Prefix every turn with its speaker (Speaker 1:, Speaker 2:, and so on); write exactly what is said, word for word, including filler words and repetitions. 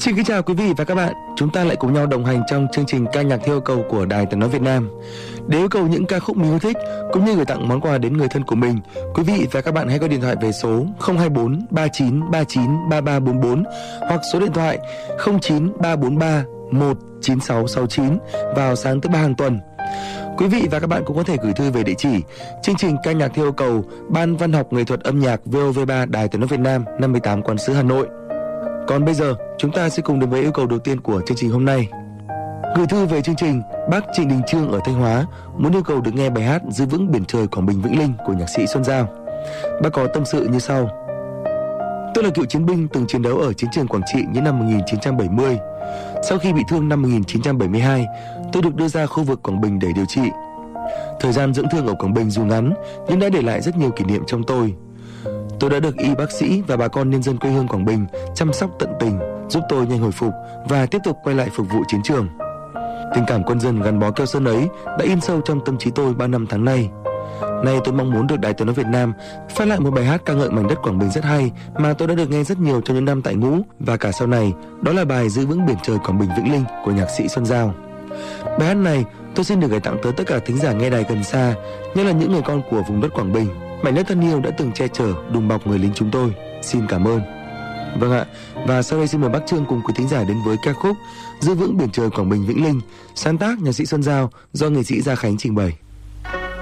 Speaker 1: Xin kính chào quý vị và các bạn. Chúng ta lại cùng nhau đồng hành trong chương trình ca nhạc theo yêu cầu của Đài Tiếng nói Việt Nam. Để yêu cầu những ca khúc mình yêu thích cũng như gửi tặng món quà đến người thân của mình, quý vị và các bạn hãy gọi điện thoại về số không hai bốn ba chín ba chín ba ba bốn bốn hoặc số điện thoại không chín ba bốn ba một chín sáu sáu chín vào sáng thứ ba hàng tuần. Quý vị và các bạn cũng có thể gửi thư về địa chỉ chương trình ca nhạc theo yêu cầu Ban Văn học Nghệ thuật Âm nhạc vê o vê ba Đài Tiếng nói Việt Nam, năm mươi tám Quán sứ Hà Nội. Còn bây giờ, chúng ta sẽ cùng đến với yêu cầu đầu tiên của chương trình hôm nay. Gửi thư về chương trình, bác Trịnh Đình Trương ở Thanh Hóa muốn yêu cầu được nghe bài hát Giữ vững biển trời Quảng Bình Vĩnh Linh của nhạc sĩ Xuân Giao. Bác có tâm sự như sau: Tôi là cựu chiến binh từng chiến đấu ở chiến trường Quảng Trị những năm một nghìn chín trăm bảy mươi. Sau khi bị thương năm một nghìn chín trăm bảy mươi hai, tôi được đưa ra khu vực Quảng Bình để điều trị. Thời gian dưỡng thương ở Quảng Bình dù ngắn nhưng đã để lại rất nhiều kỷ niệm trong tôi. Tôi đã được y bác sĩ và bà con nhân dân quê hương Quảng Bình chăm sóc tận tình, giúp tôi nhanh hồi phục và tiếp tục quay lại phục vụ chiến trường. Tình cảm quân dân gắn bó keo sơn ấy đã in sâu trong tâm trí tôi bao năm tháng nay. Nay tôi mong muốn được Đài Tiếng nói Việt Nam phát lại một bài hát ca ngợi mảnh đất Quảng Bình rất hay mà tôi đã được nghe rất nhiều trong những năm tại ngũ và cả sau này, đó là bài Giữ vững biển trời Quảng Bình Vĩnh Linh của nhạc sĩ Xuân Giao. Bài hát này tôi xin được gửi tặng tới tất cả thính giả nghe đài gần xa, nhất là những người con của vùng đất Quảng Bình, mảnh đất thân yêu đã từng che chở, đùm bọc người lính chúng tôi. Xin cảm ơn. Vâng ạ, và sau đây xin mời bác Trương cùng quý thính giả đến với ca khúc Giữ vững biển trời Quảng Bình Vĩnh Linh, sáng tác nhạc sĩ Xuân Giao do nghệ sĩ Gia Khánh trình bày.